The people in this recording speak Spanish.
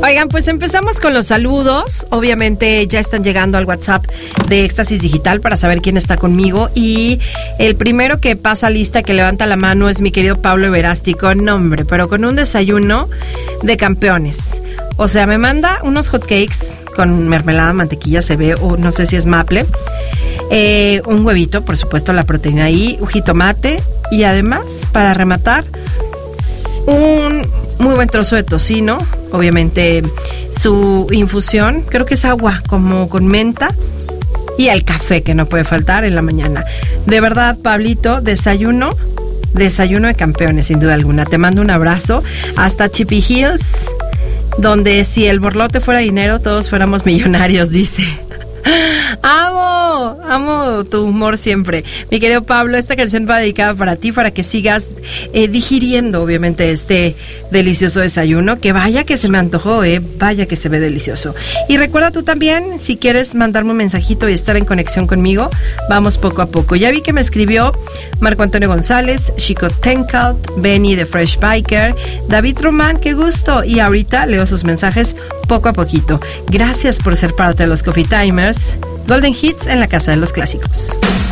Oigan, pues empezamos con los saludos. Obviamente ya están llegando al WhatsApp de Éxtasis Digital para saber quién está conmigo. Y el primero que pasa lista, que levanta la mano, es mi querido Pablo Everasti, con nombre, pero con un desayuno de campeones. O sea, me manda unos hotcakes con mermelada, mantequilla, se ve, o no sé si es maple. Un huevito, por supuesto, la proteína ahí, un jitomate. Y además, para rematar, un muy buen trozo de tocino. Obviamente su infusión, creo que es agua como con menta, y el café que no puede faltar en la mañana. De verdad, Pablito, desayuno de campeones, sin duda alguna. Te mando un abrazo hasta Chippy Hills, donde si el borlote fuera dinero, todos fuéramos millonarios, dice. Amo tu humor siempre. Mi querido Pablo, esta canción va dedicada para ti, para que sigas digiriendo, obviamente, este delicioso desayuno, que vaya que se me antojó, vaya que se ve delicioso. Y recuerda tú también, si quieres mandarme un mensajito y estar en conexión conmigo, vamos poco a poco. Ya vi que me escribió Marco Antonio González, Chico Tenkalt, Benny de Fresh Biker, David Román, qué gusto. Y ahorita leo sus mensajes poco a poquito. Gracias por ser parte de los Coffee Timers. Golden Hits en la Casa de los Clásicos.